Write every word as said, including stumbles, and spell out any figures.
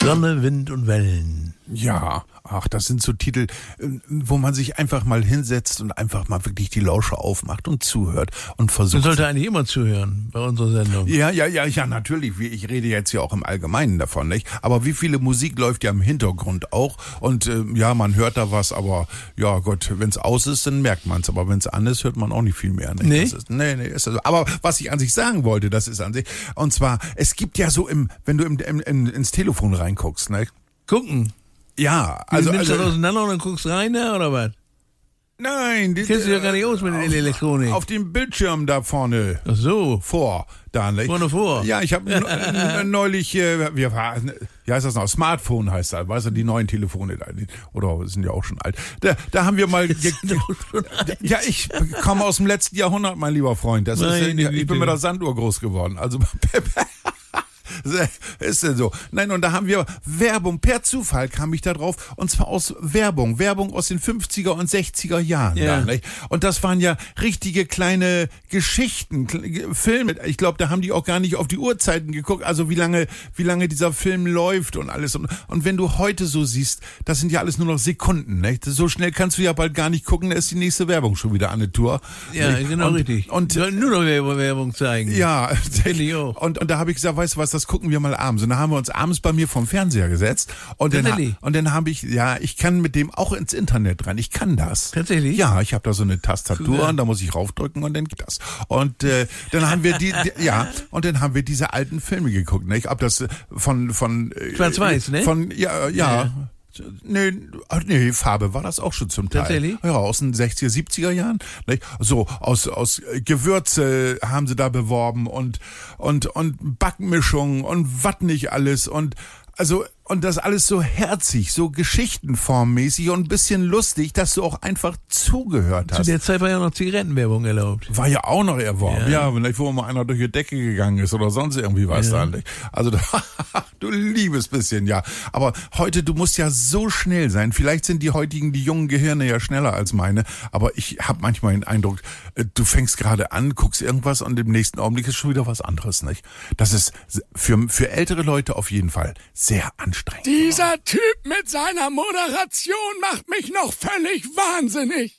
Sonne, Wind und Wellen. Ja, ach, das sind so Titel, wo man sich einfach mal hinsetzt und einfach mal wirklich die Lauscher aufmacht und zuhört und versucht. Man sollte eigentlich immer zuhören bei unserer Sendung. Ja, ja, ja, ja, natürlich. Ich rede jetzt ja auch im Allgemeinen davon, nicht? Aber wie viele Musik läuft ja im Hintergrund auch und äh, ja, man hört da was, aber ja Gott, wenn es aus ist, dann merkt man es. Aber wenn es an ist, hört man auch nicht viel mehr. Nicht? Nee? Das ist, nee, nee, ist also. Aber was ich an sich sagen wollte, das ist an sich, und zwar, es gibt ja so im, wenn du im, im, im, ins Telefon reinguckst, ne? Gucken. Ja, Also, also. du nimmst also das auseinander und dann guckst rein, ne, oder was? Nein, die, Kennst du ja gar nicht aus mit der Elektronik. Auf dem Bildschirm da vorne. Ach so. Vor, da, nicht? Vorne vor. Ja, ich habe neulich, äh, wir waren, wie heißt das noch? Smartphone heißt das, weißt du, die neuen Telefone da, die, oder sind ja auch schon alt. Da, da haben wir mal, ge- ja, ich komme aus dem letzten Jahrhundert, mein lieber Freund. Das ist, Meine ich bin mit der Sanduhr groß geworden. Also, ist denn so? Nein, und da haben wir Werbung, per Zufall kam ich da drauf, und zwar aus Werbung, Werbung aus den fünfziger und sechziger Jahren. Ja. Da, nicht? Und das waren ja richtige kleine Geschichten, Kle- Filme. Ich glaube, da haben die auch gar nicht auf die Uhrzeiten geguckt, also wie lange, wie lange dieser Film läuft und alles. Und, und wenn du heute so siehst, das sind ja alles nur noch Sekunden, nicht? So schnell kannst du ja bald gar nicht gucken, da ist die nächste Werbung schon wieder an der Tour. Ja, nicht? genau und, richtig. Und Sollten nur noch Werbung zeigen. ja, Finde ich auch. und, und da habe ich gesagt, weißt du was, das gucken wir mal abends. Und dann haben wir uns abends bei mir vom Fernseher gesetzt. Und dann, Tatsächlich? und dann habe ich, ja, ich kann mit dem auch ins Internet rein. Ich kann das. Tatsächlich? Ja, ich habe da so eine Tastatur Cool. und da muss ich raufdrücken und dann geht das. Und äh, dann haben wir die, die, ja, und dann haben wir diese alten Filme geguckt. Ne? Ob das äh, von, von äh, Schwarz-Weiß, ne? Von, ja, ja. Ja. Nee, ach nee, Farbe war das auch schon zum Teil. Tatsächlich? Ja, aus den sechziger, siebziger Jahren. Nicht? So, aus, aus Gewürze haben sie da beworben und, und, und Backmischungen und was nicht alles und, also, und das alles so herzig, so geschichtenformmäßig und ein bisschen lustig, dass du auch einfach zugehört Zu hast. der Zeit war ja noch Zigarettenwerbung erlaubt. War ja auch noch erworben. Ja. Ja, vielleicht wo mal einer durch die Decke gegangen ist oder sonst irgendwie was Ja. da. Also du liebes bisschen, ja. Aber heute, du musst ja so schnell sein. Vielleicht sind die heutigen, die jungen Gehirne ja schneller als meine. Aber ich habe manchmal den Eindruck, äh, du fängst gerade an, guckst irgendwas und im nächsten Augenblick ist schon wieder was anderes, nicht? Das ist für, für ältere Leute auf jeden Fall sehr anstrengend. Dieser Typ mit seiner Moderation macht mich noch völlig wahnsinnig.